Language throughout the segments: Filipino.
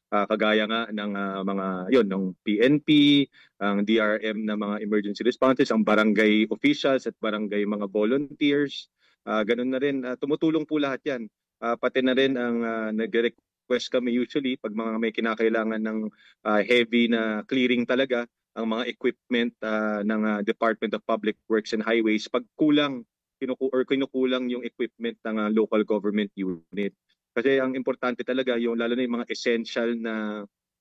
kagaya nga ng mga yon ng PNP, ang DRM na mga emergency responses, ang barangay officials at barangay mga volunteers. Ganun na rin, tumutulong po lahat yan. Pati na rin ang nagre-request kami usually pag mga may kinakailangan ng heavy na clearing talaga, ang mga equipment ng Department of Public Works and Highways. Pag kulang, kinukulang yung equipment ng local government unit. Kasi ang importante talaga yung lalo na yung mga essential na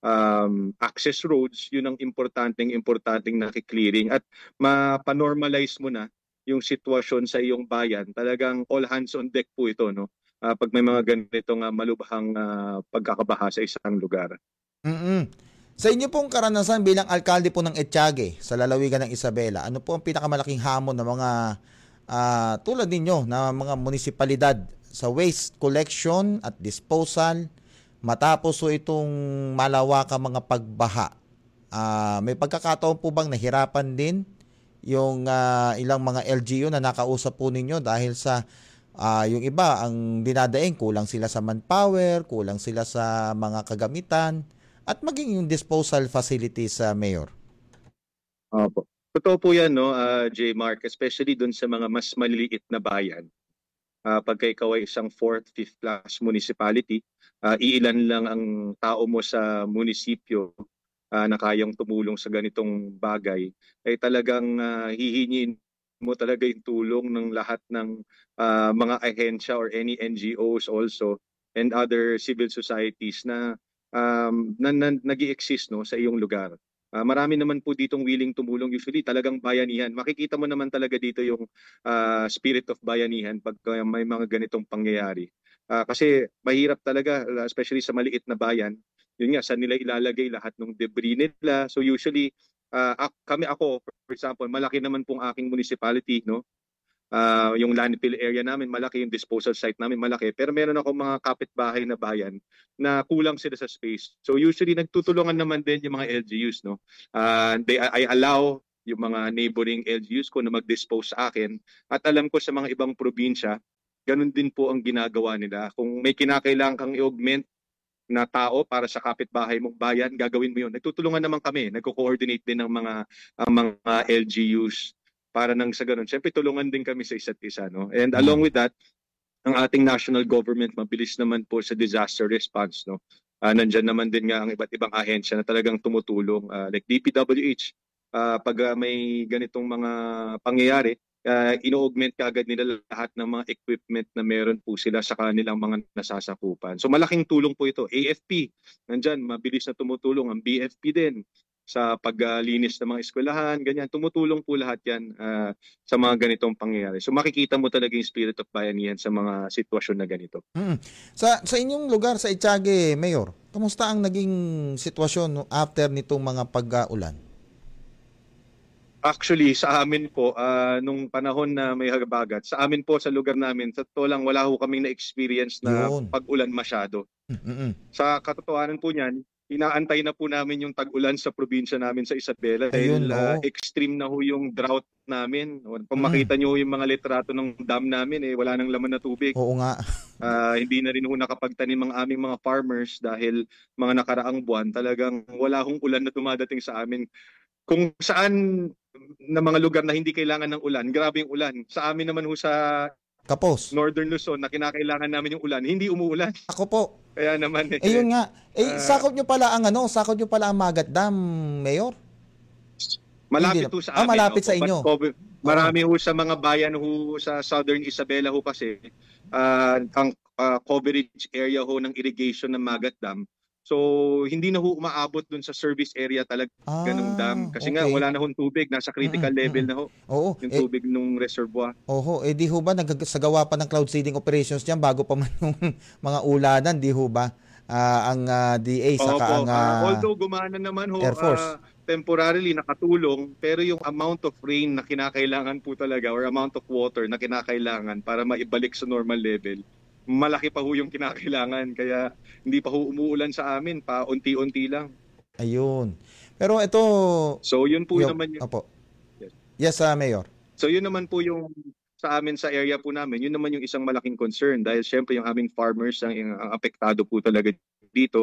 access roads, yun ang importanteng nakiklearing at mapanormalize mo na yung sitwasyon sa iyong bayan. Talagang all hands on deck po ito, no? Pag may mga ganitong malubhang pagkakabaha sa isang lugar. Mm. Sa inyo pong karanasan bilang alkalde po ng Etiague sa lalawigan ng Isabela, ano po ang pinakamalaking hamon ng mga tulad ninyo na mga munisipalidad sa waste collection at disposal matapos po itong malawakang mga pagbaha? May pagkakataon po bang nahirapan din yung ilang mga LGU na nakausap po ninyo dahil sa yung iba ang dinadaing kulang sila sa manpower, kulang sila sa mga kagamitan at maging yung disposal facilities sa Mayor? Opo. Totoo po yan, no, J. Mark, especially dun sa mga mas maliliit na bayan. Pagka ikaw ay isang fourth, fifth class municipality, iilan lang ang tao mo sa munisipyo na kayang tumulong sa ganitong bagay, ay talagang hihingin mo talaga yung tulong ng lahat ng mga ahensya or any NGOs also and other civil societies na nag-i-exist, no, sa iyong lugar. Marami naman po ditong willing tumulong, usually talagang bayanihan. Makikita mo naman talaga dito yung spirit of bayanihan pag may mga ganitong pangyayari. Kasi mahirap talaga, especially sa maliit na bayan, yun nga, saan nila ilalagay lahat ng debris nila. So usually, ako, for example, malaki naman pong aking municipality, no? Yung landfill area namin malaki, yung disposal site namin malaki, pero meron ako mga kapitbahay na bayan na kulang sila sa space. So usually nagtutulungan naman din yung mga LGUs, no? I allow yung mga neighboring LGUs ko na mag-dispose sa akin, at alam ko sa mga ibang probinsya ganun din po ang ginagawa nila. Kung may kinakailangan kang i-augment na tao para sa kapitbahay mong bayan, gagawin mo yun. Nagtutulungan naman kami, nagko-coordinate din ng mga LGUs para nang sa ganun. Siyempre, tulungan din kami sa isa't isa, no? And Mm. along with that, ang ating national government, mabilis naman po sa disaster response, no? Nandyan naman din nga ang iba't ibang ahensya na talagang tumutulong, like DPWH. Pag may ganitong mga pangyayari, ino-augment kaagad nila lahat ng mga equipment na meron po sila sa kanilang mga nasasakupan. So malaking tulong po ito. AFP, nandyan, mabilis na tumutulong. Ang BFP din, sa paglinis ng mga eskwelahan, ganyan. Tumutulong po lahat yan sa mga ganitong pangyayari. So makikita mo talaga yung spirit of bayanihan sa mga sitwasyon na ganito. Mm. Sa inyong lugar sa Etiague, Mayor, kamusta ang naging sitwasyon after nitong mga pag-ulan? Actually, sa amin po, nung panahon na may habagat, sa amin po sa lugar namin, sa totoo lang, wala ho kaming na-experience na Yun. pag-ulan masyado. Mm-mm. Sa katotohanan po niyan, inaantay na po namin yung tag-ulan sa probinsya namin sa Isabela Ayun, dahil oo. extreme na ho yung drought namin. Kung Mm. makita nyo yung mga litrato ng dam namin, wala nang laman na tubig. Oo nga. Hindi na rin ho nakapagtanim ang aming mga farmers dahil mga nakaraang buwan talagang wala hong ulan na dumadating sa amin. Kung saan na mga lugar na hindi kailangan ng ulan, grabe yung ulan. Sa amin naman ho sa Kapos. Northern Luzon na kinakailangan namin yung ulan, hindi umuulan. Ako po. Kaya naman Ayun nga. ah, Sakop nyo pala ang sakop nyo pala ang Magat Dam, Mayor? Hindi malapit na. ho sa amin, Malapit opo. sa But inyo. Oo. marami ho sa mga bayan ho sa Southern Isabela ho kasi ang coverage area ho ng irrigation ng Magat Dam. So hindi na ho umaabot dun sa service area talaga ng dam kasi nga Okay. wala na hong tubig, nasa Mm, critical level mm. na ho Oo. yung tubig ng reservoir. Oho, di ho ba nagsagawa pa ng cloud seeding operations diyan bago pa man yung mga ulanan, di ho ba? Ang DA saka ang Opo, although gumana naman ho Air Force. temporarily nakatulong, pero yung amount of rain na kinakailangan po talaga or amount of water na kinakailangan para maibalik sa normal level, malaki pa ho yung kinakailangan. Kaya hindi pa ho umuulan sa amin, pa unti-unti lang. Ayun. Pero ito, So yun po yo, naman yung opo. yes. Yes, Mayor. So yun naman po yung sa amin sa area po namin, yun naman yung isang malaking concern dahil syempre yung aming farmers ang apektado po talaga dito.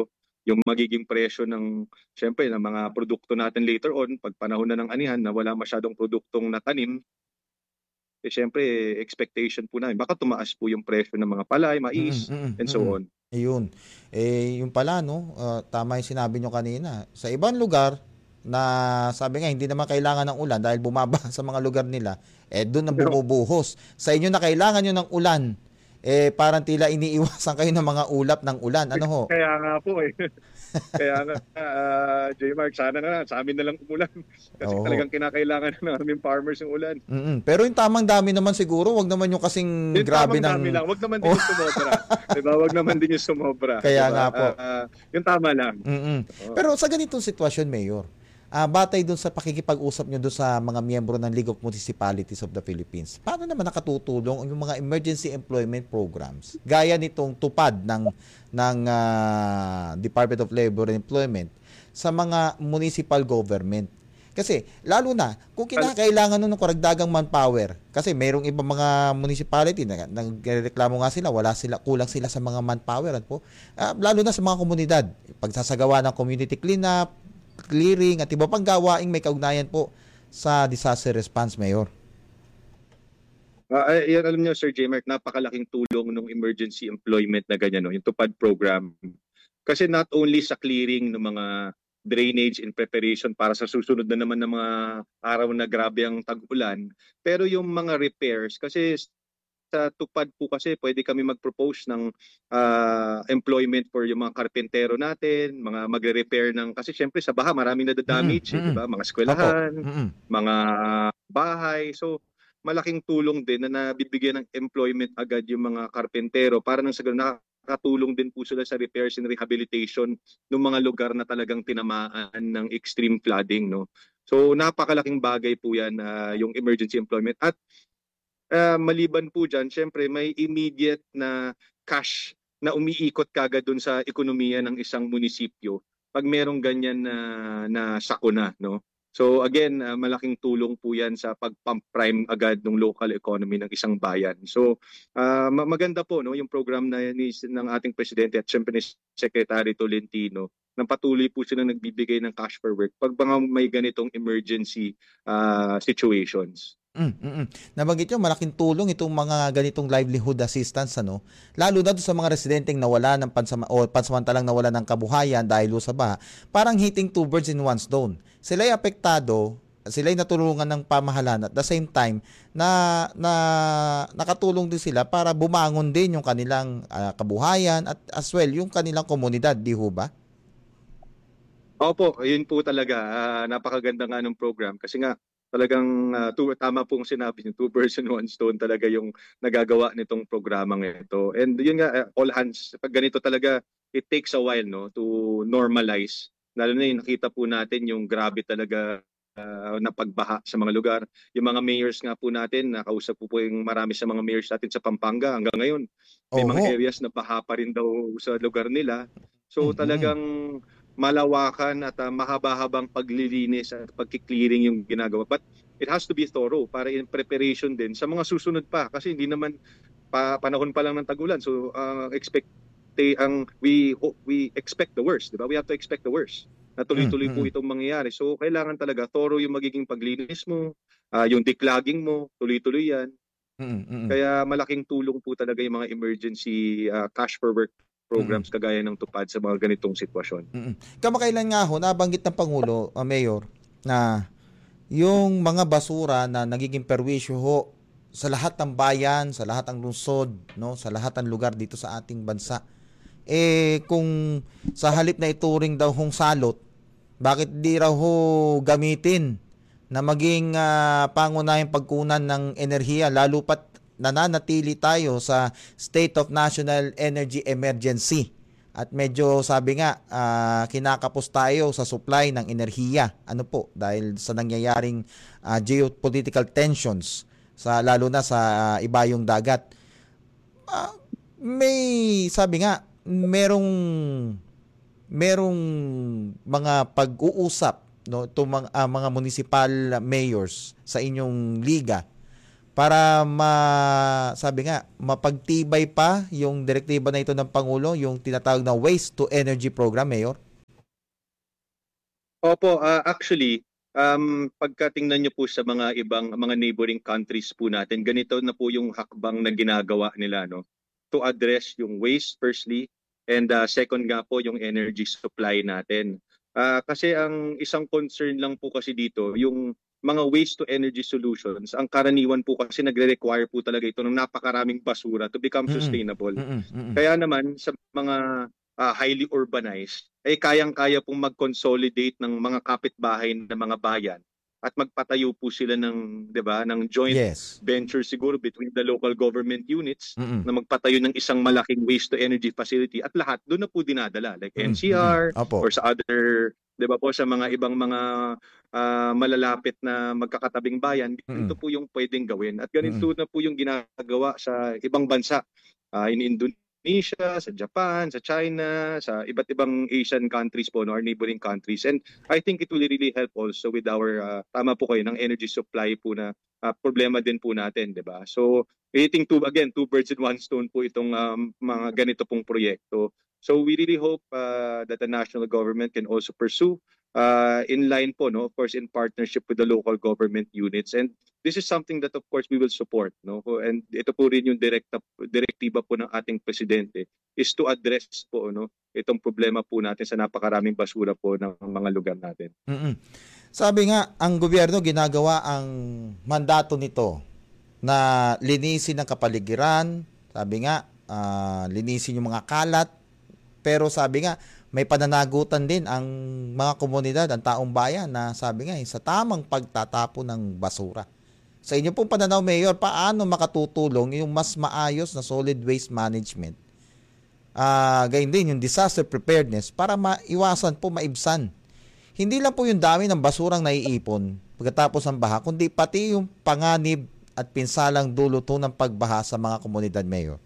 yung magiging presyo ng syempre ng mga produkto natin later on pag panahon na ng anihan na wala masyadong produktong natanim, syempre expectation po namin baka tumaas po yung presyo ng mga palay, mais, and so on. Ayun. Yung pala, no, tama yung sinabi nyo kanina. Sa ibang lugar, na sabi nga, hindi naman kailangan ng ulan dahil bumaba sa mga lugar nila, doon na bumubuhos. Sa inyo na kailangan nyo ng ulan, parang tila iniiwasan kayo ng mga ulap ng ulan. Ano ho? Kaya nga po eh. Kaya nga, J-Mark, sana na sa amin na lang umulan. Kasi talagang kinakailangan na namin farmers yung ulan. Pero yung tamang dami naman siguro, wag naman yung kasing yung grabe ng... dami lang, wag naman din yung sumobra. Diba? Wag naman din yung sumobra. Kaya diba? nga po. Yung tama lang. Pero sa ganitong sitwasyon, Mayor, batay dun sa pakikipag-usap nyo dun sa mga miyembro ng League of Municipalities of the Philippines, paano naman nakatutulong yung mga emergency employment programs gaya nitong tupad ng Department of Labor and Employment sa mga municipal government? Kasi lalo na kung kinakailangan nun ng karagdagang manpower, kasi mayroong ibang mga municipality na nagreklamo nga sila, kulang sila sa mga manpower at po, lalo na sa mga komunidad, pagsasagawa ng community cleanup, clearing at iba pang gawaing may kaugnayan po sa disaster response, Mayor. Yan, alam niyo Sir J-Mark, napakalaking tulong ng emergency employment na ganyan, no? Yung tupad program. Kasi not only sa clearing ng mga drainage in preparation para sa susunod na naman ng mga araw na grabe ang tag-ulan, pero yung mga repairs, kasi sa tupad po kasi pwede kami mag-propose ng employment for yung mga karpentero natin, mga magre-repair ng, kasi syempre sa baha maraming nadadamage, diba? Mga eskwelahan, mga bahay. So malaking tulong din na nabibigyan ng employment agad yung mga karpentero para nang sa ganun nakakatulong din po sila sa repairs and rehabilitation ng mga lugar na talagang tinamaan ng extreme flooding, no? So napakalaking bagay po yan, yung emergency employment. At maliban po dyan, syempre may immediate na cash na umiikot kagad dun sa ekonomiya ng isang munisipyo pag merong ganyan na sakuna, no? So again, malaking tulong po yan sa pag-pump prime agad ng local economy ng isang bayan. So maganda po, no, yung program na ng ating presidente at syempre ni Secretary Tolentino, nang patuloy po sila nagbibigay ng cash for work pag may ganitong emergency situations. Nabanggit nyo, malaking tulong itong mga ganitong livelihood assistance, ano? Lalo na sa mga residenteng nawala ng pansamantalang nawala ng kabuhayan dahil sa baha. Parang hitting two birds in one stone. Sila'y apektado, sila'y natulungan ng pamahalaan at the same time na nakatulong din sila para bumangon din yung kanilang kabuhayan at as well yung kanilang komunidad, di ho ba? Opo, yun po talaga. Napakaganda nga ng program kasi nga talagang tama pong sinabi niyo, two birds in one stone talaga yung nagagawa nitong programang ito. And yun nga, all hands, pag ganito talaga, it takes a while, no, to normalize. Lalo na yung nakita po natin yung grabe talaga na pagbaha sa mga lugar. Yung mga mayors nga po natin, nakausap po yung marami sa mga mayors natin sa Pampanga hanggang ngayon. May mga areas na baha pa rin daw sa lugar nila. So talagang malawakan at mahaba-habang paglilinis at pagki-clearing yung ginagawa. But it has to be thorough para in preparation din sa mga susunod pa kasi hindi naman panahon pa lang ng tag-ulan. So we expect the worst, di ba? We have to expect the worst. Na tuloy-tuloy po itong mangyayari. So kailangan talaga thorough yung magiging paglinis mo, yung declogging mo, tuloy-tuloy yan. Kaya malaking tulong po talaga yung mga emergency cash for work programs kagaya ng tupad sa mga ganitong sitwasyon. Kamakailan nga ho, nabanggit ng Pangulo, Mayor, na yung mga basura na nagiging perwisyo ho sa lahat ng bayan, sa lahat ng lungsod, no, sa lahat ng lugar dito sa ating bansa. Kung sa halip na ituring daw hong salot, bakit di raw ho gamitin na maging pangunahing pagkunan ng enerhiya, lalo pat nananatili tayo sa state of national energy emergency at medyo sabi nga kinakapos tayo sa supply ng enerhiya, ano po, dahil sa nangyayaring geopolitical tensions lalo na sa ibayong dagat. May sabi nga merong mga pag-uusap, no, itong mga municipal mayors sa inyong liga para sabi nga mapagtibay pa yung direktiba na ito ng Pangulo, yung tinatawag na Waste to Energy Program, Mayor? Opo, actually, pagka tingnan niyo po sa mga ibang mga neighboring countries po natin, ganito na po yung hakbang na ginagawa nila, no, to address yung waste firstly, and second nga po yung energy supply natin. Kasi ang isang concern lang po kasi dito, yung mga waste to energy solutions, ang karaniwan po kasi nagre-require po talaga ito ng napakaraming basura to become Mm. sustainable. Mm. Mm. Kaya naman sa mga highly urbanized, ay kayang-kaya pong mag-consolidate ng mga kapitbahay ng mga bayan at magpatayo po sila ng, 'di ba, ng joint Yes. venture siguro between the local government units Mm. na magpatayo ng isang malaking waste to energy facility, at lahat doon na po dinadala like Mm. Mm. NCR Opo. or sa other, 'di ba po, sa mga ibang mga malalapit na magkakatabing bayan. Ganito Mm. po yung pwedeng gawin at Mm. ganito na po yung ginagawa sa ibang bansa, in Indonesia, sa Japan, sa China, sa iba't ibang Asian countries po, no, our neighboring countries. And I think it will really help also with our, tama po kayo, ng energy supply po na problema din po natin, di ba? So, hitting two birds in one stone po itong mga ganito pong proyekto. So, we really hope that the national government can also pursue in line po, no, of course, in partnership with the local government units. And this is something that of course we will support, no, and ito po rin yung direktiba po ng ating presidente is to address po, no, itong problema po natin sa napakaraming basura po ng mga lugar natin. Mm. Sabi nga, ang gobyerno ginagawa ang mandato nito na linisin ang kapaligiran. Sabi nga, linisin yung mga kalat. Pero sabi nga, may pananagutan din ang mga komunidad, ang taong bayan na sabi nga, sa tamang pagtatapon ng basura. Sa inyo pong pananaw, Mayor, paano makatutulong yung mas maayos na solid waste management? Gayon din yung disaster preparedness para maiwasan po, maibsan. Hindi lang po yung dami ng basurang naiipon pagkatapos ng baha, kundi pati yung panganib at pinsalang dulot ng pagbaha sa mga komunidad, Mayor.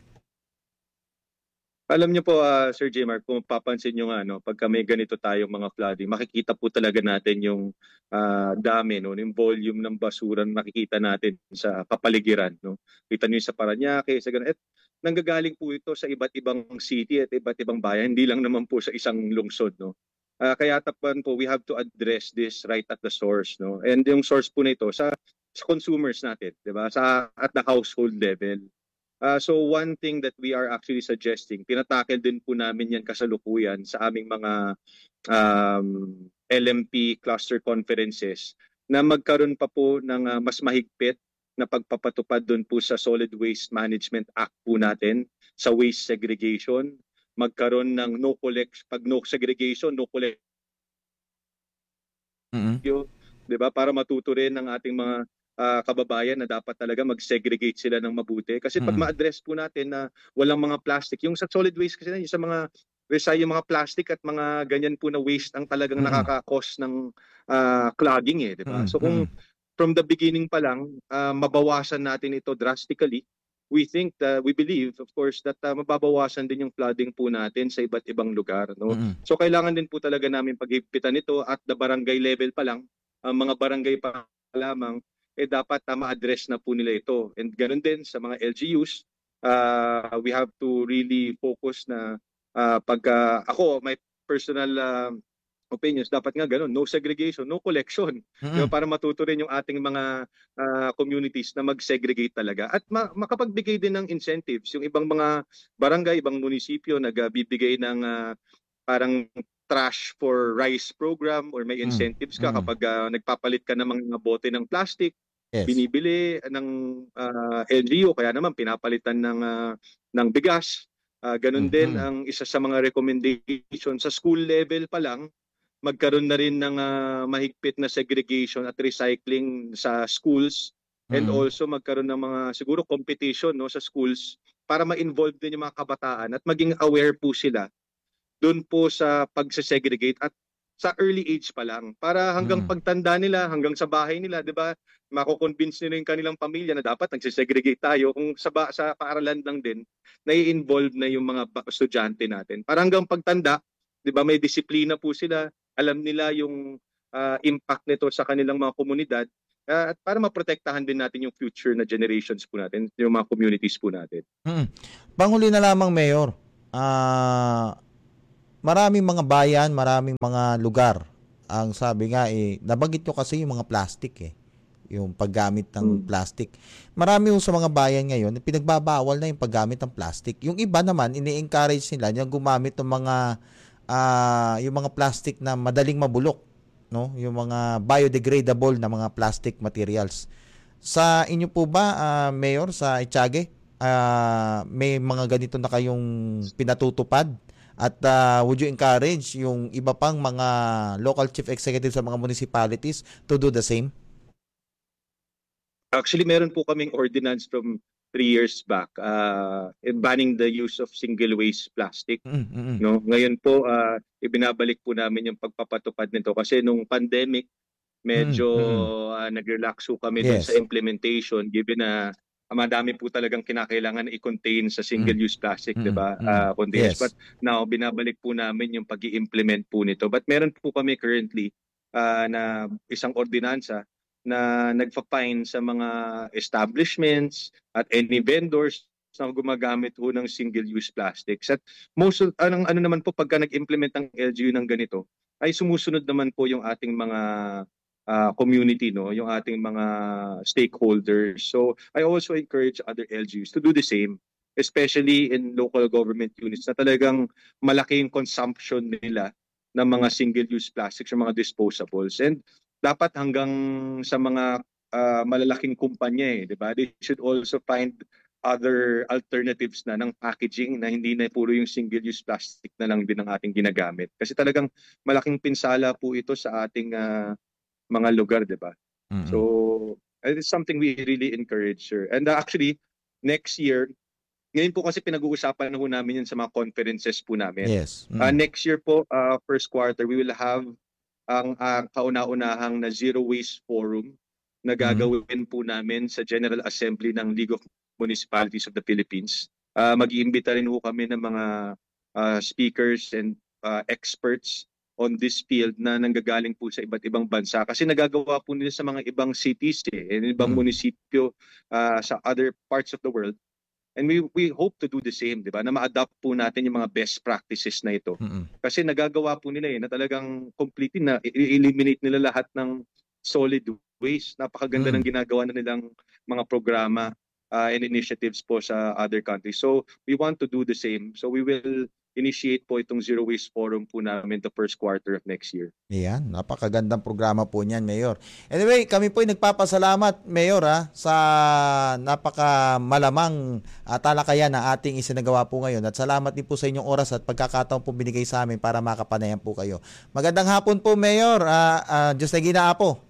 Alam niyo po, Sir J. Mark, kung papansin niyo nga, no, pagka may ganito tayong mga flooding, makikita po talaga natin yung dami, no, yung volume ng basura na nakikita natin sa kapaligiran. No. Kita niyo sa Parañaque, sa ganun. At nanggagaling po ito sa iba't ibang city at iba't ibang bayan, hindi lang naman po sa isang lungsod. No. Kaya tapan po, we have to address this right at the source. No. And yung source po nito sa consumers natin, di ba? At the household level. So one thing that we are actually suggesting, tinatakel din po namin yan kasalukuyan sa aming mga LMP cluster conferences, na magkaroon pa po ng mas mahigpit na pagpapatupad doon po sa Solid Waste Management Act po natin, sa waste segregation, magkaroon ng pag no segregation, no collect, di ba, para matuto rin ng ating mga kababayan na dapat talaga mag-segregate sila ng mabuti. Kasi pag ma-address po natin na walang mga plastic, yung sa solid waste kasi yung sa mga yung mga plastic at mga ganyan po na waste ang talagang nakaka-cause ng clogging, di ba? So kung from the beginning pa lang, mabawasan natin ito drastically, we believe, of course, that mababawasan din yung flooding po natin sa iba't ibang lugar. No? So kailangan din po talaga namin paghipitan ito at the barangay level pa lang, mga barangay pa lamang, dapat ma-address na po nila ito. And ganun din sa mga LGUs, we have to really focus na ako, my personal opinions, dapat nga ganun, no segregation, no collection. Diba, para matuto rin yung ating mga communities na mag-segregate talaga. At makapagbigay din ng incentives. Yung ibang mga barangay, ibang munisipyo nagbibigay ng parang trash for rice program, or may incentives ka kapag nagpapalit ka ng mga bote ng plastic. Yes. Binibili ng LGU, kaya naman pinapalitan ng bigas. Ganun din ang isa sa mga recommendation sa school level pa lang, magkaroon na rin ng mahigpit na segregation at recycling sa schools, and also magkaroon ng mga siguro competition, no, sa schools para ma-involve din yung mga kabataan at maging aware po sila doon po sa pagse-segregate at sa early age pa lang, para hanggang pagtanda nila, hanggang sa bahay nila, 'di ba? Mako-convince nila yung kanilang pamilya na dapat nagse-segregate tayo. Kung sa paaralan lang din, nai-involve na yung mga estudyante natin. Para hanggang pagtanda, 'di ba, may disiplina po sila, alam nila yung impact nito sa kanilang mga komunidad, at para maprotektahan din natin yung future na generations po natin, yung mga communities po natin. Panghuli na lamang, Mayor. Maraming mga bayan, maraming mga lugar Ang sabi nga nabanggit nyo kasi yung mga plastic yung paggamit ng plastic. Marami sa mga bayan ngayon, pinagbabawal na yung paggamit ng plastic. Yung iba naman, ini-encourage nila yung gumamit ng yung mga plastic na madaling mabulok, no? Yung mga biodegradable na mga plastic materials. Sa inyo po ba, Mayor, sa Etiague, may mga ganito na kayong pinatutupad? At would you encourage yung iba pang mga local chief executives sa mga municipalities to do the same? Actually, meron po kaming ordinance from 3 years back banning the use of single-use plastic. No? Ngayon po, ibinabalik po namin yung pagpapatupad nito kasi nung pandemic, medyo nag-relax po kami dun sa implementation given na madami po talagang kinakailangan i-contain sa single-use plastic, di ba? Containers. Yes. But now, binabalik po namin yung pag-i-implement po nito. But meron po kami currently na isang ordinansa na nagpa-fine sa mga establishments at any vendors na gumagamit po ng single-use plastics. At most of, ano naman po pagka nag-implement ng LGU ng ganito, ay sumusunod naman po yung ating mga community, no, yung ating mga stakeholders. So I also encourage other LGUs to do the same, especially in local government units na talagang malaki yung consumption nila ng mga single-use plastics, yung mga disposables. And dapat hanggang sa mga malalaking kumpanya, di ba? They should also find other alternatives na ng packaging na hindi na puro yung single-use plastic na lang din ang ating ginagamit. Kasi talagang malaking pinsala po ito sa ating mga lugar, di ba? So, it's something we really encourage, sir. And actually, next year, ngayon po kasi pinag-uusapan na po namin yan sa mga conferences po namin. Yes. Next year po, first quarter, we will have ang kauna-unahang na Zero Waste Forum na gagawin po namin sa General Assembly ng League of Municipalities of the Philippines. Mag-iimbita rin po kami ng mga speakers and experts on this field na nanggagaling po sa iba't ibang bansa kasi nagagawa po nila sa mga ibang cities and ibang munisipyo sa other parts of the world. And we hope to do the same, di ba? Na ma-adapt po natin yung mga best practices na ito. Kasi nagagawa po nila na talagang completely na eliminate nila lahat ng solid waste. Napakaganda ng ginagawa na nilang mga programa and initiatives po sa other countries. So we want to do the same. So we will initiate po itong Zero Waste Forum po namin the first quarter of next year. Yan, napakagandang programa po niyan, Mayor. Anyway, kami po ay nagpapasalamat, Mayor, sa napakamalamang talakayan na ating isinagawa po ngayon. At salamat din po sa inyong oras at pagkakataon po binigay sa amin para makapanayan po kayo. Magandang hapon po, Mayor. Diyos na ginaapo.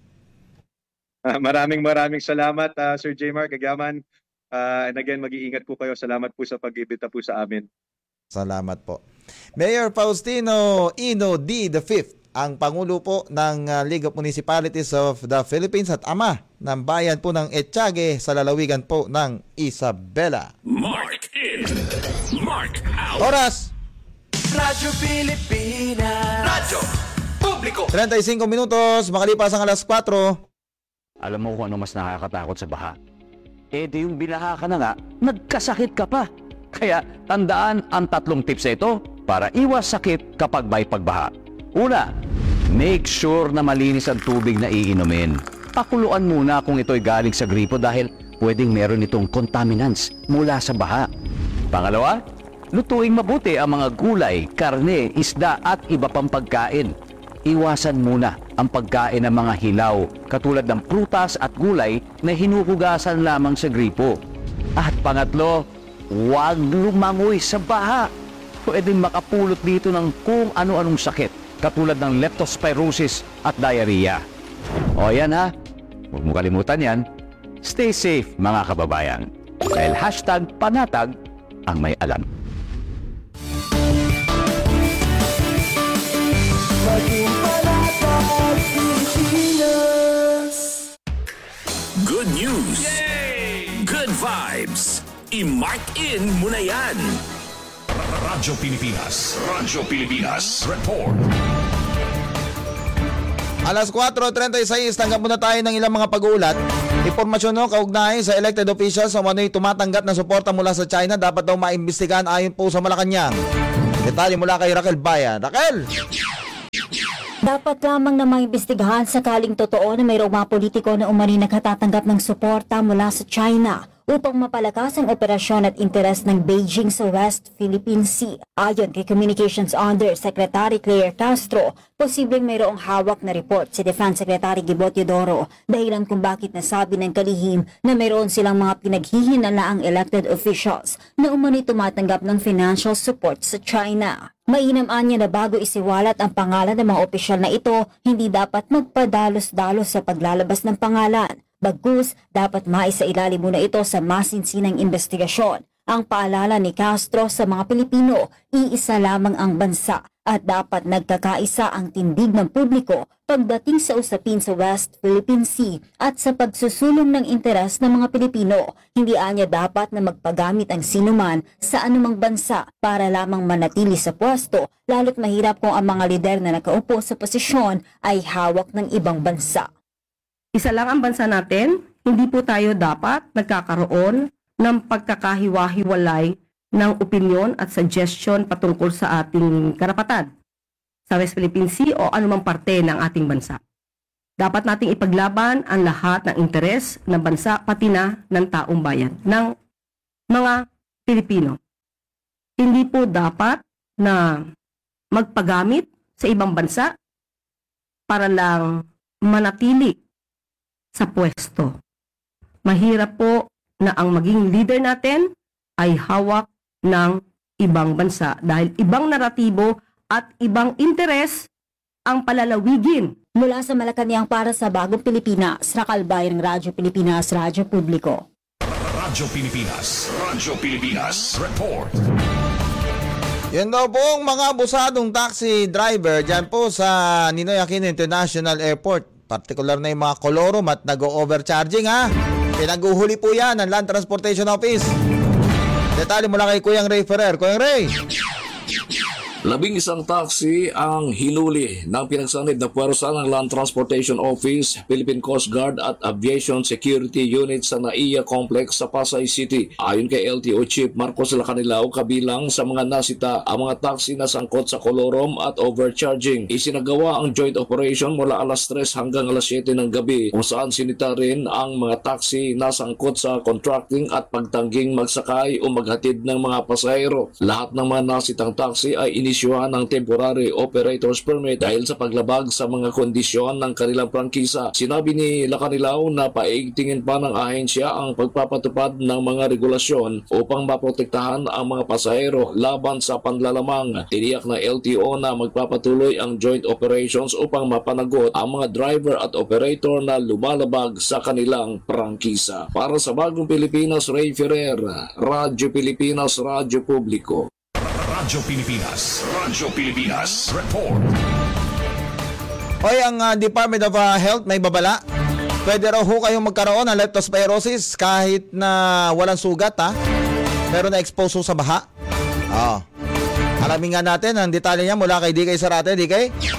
Maraming salamat, Sir J-Mark Agaman. And again, mag-iingat po kayo. Salamat po sa pag-ibita po sa amin. Salamat po. Mayor Faustino Ino D. V, ang Pangulo po ng League of Municipalities of the Philippines at ama ng bayan po ng Etiague sa lalawigan po ng Isabela. Mark in, Mark out. Oras! Radyo Pilipinas. Radyo Publiko. 35 minutos, makalipas ang alas 4. Alam mo kung ano mas nakakatakot sa baha? Eh di yung binaha ka na nga, nagkasakit ka pa. Kaya tandaan ang 3 tips na ito para iwas sakit kapag may pagbaha. Una, make sure na malinis ang tubig na iinumin. Pakuluan muna kung ito'y galing sa gripo dahil pwedeng meron itong contaminants mula sa baha. Pangalawa, lutuing mabuti ang mga gulay, karne, isda at iba pang pagkain. Iwasan muna ang pagkain ng mga hilaw katulad ng prutas at gulay na hinuhugasan lamang sa gripo. At pangatlo, huwag lumangoy sa baha. Pwedeng makapulot dito ng kung ano-anong sakit katulad ng leptospirosis at diarrhea. O yan ha, huwag mo kalimutan yan. Stay safe mga kababayan. Dahil #panatag ang may alam. Good news. Yay! Good vibes. I-mark in mo na yan. Radyo Pilipinas. Radyo Pilipinas. Report. Alas 4:36, tanggap muna tayo ng ilang mga pag-uulat. Impormasyon kaugnay sa elected officials sa umano'y tumatanggap ng suporta mula sa China dapat daw maimbestigahan ayon po sa Malacanang. Detalye mula kay Raquel Bayan. Raquel! Dapat lamang na maimbestigahan sakaling totoo na mayroong mga politiko na umani nagkatatanggap ng suporta mula sa China upang mapalakas ang operasyon at interes ng Beijing sa West Philippine Sea. Ayon kay Communications Undersecretary Claire Castro, posibleng mayroong hawak na report si Defense Secretary Gibo Teodoro dahilan kung bakit nasabi ng kalihim na mayroon silang mga pinaghihinalaang elected officials na umani tumatanggap ng financial support sa China. Mainam niya na bago isiwalat ang pangalan ng mga opisyal na ito, hindi dapat magpadalos-dalos sa paglalabas ng pangalan. Bagkus, dapat maisailalim muna ito sa masinsinang investigasyon. Ang paalala ni Castro sa mga Pilipino, iisa lamang ang bansa at dapat nagkakaisa ang tindig ng publiko pagdating sa usapin sa West Philippine Sea at sa pagsusulong ng interes ng mga Pilipino. Hindi anya dapat na magpagamit ang sinuman sa anumang bansa para lamang manatili sa pwesto, lalo't mahirap kung ang mga lider na nakaupo sa posisyon ay hawak ng ibang bansa. Isa lang ang bansa natin, hindi po tayo dapat nagkakaroon ng pagkakahiwa-hiwalay ng opinyon at suggestion patungkol sa ating karapatan sa West Philippine Sea o anumang parte ng ating bansa. Dapat nating ipaglaban ang lahat ng interes ng bansa pati na ng taong bayan, ng mga Pilipino. Hindi po dapat na magpagamit sa ibang bansa para lang manatili sa pwesto. Mahirap po na ang maging leader natin ay hawak ng ibang bansa dahil ibang naratibo at ibang interes ang palalawigin. Mula sa Malacanang para sa Bagong Pilipinas, Rakalbay ng Radyo Pilipinas, Radyo Publiko. Radyo Pilipinas Report. Yan daw pong mga abusadong taxi driver dyan po sa Ninoy Aquino International Airport. Partikular na yung mga kolorom at nag-overcharging ha. Pinaguhuli po yan ng Land Transportation Office. Detalye mula kay Kuyang Ray Ferrer. Kuyang Ray. 11 taxi ang hinuli ng pinagsanib na puwersa ng Land Transportation Office, Philippine Coast Guard at Aviation Security Unit sa NAIA Complex sa Pasay City. Ayon kay LTO Chief Marcos Lacanilao, kabilang sa mga nasita ang mga taxi na sangkot sa kolorom at overcharging. Isinagawa ang joint operation mula alas 3 hanggang alas 7 ng gabi kung saan sinita rin ang mga taxi na sangkot sa contracting at pagtangging magsakay o maghatid ng mga pasahero. Lahat ng mga nasitang taxi ay inisyuhan ng temporary operator's permit dahil sa paglabag sa mga kondisyon ng kanilang prangkisa. Sinabi ni Lacanilao na paigtingin pa ng ahensya ang pagpapatupad ng mga regulasyon upang maprotektahan ang mga pasahero laban sa panlalamang. Tiniyak na LTO na magpapatuloy ang joint operations upang mapanagot ang mga driver at operator na lumalabag sa kanilang prangkisa. Para sa Bagong Pilipinas, Ray Ferrer, Radyo Pilipinas, Radyo Publiko. Radyo Pilipinas Report. Hoy, ang Department of Health may babala. Pwede raw ho kayong magkaroon ng leptospirosis kahit na walang sugat ha. Pero na-expose ho sa baha. Alamin nga natin ang detalye niya mula kay DK Sarate. DK?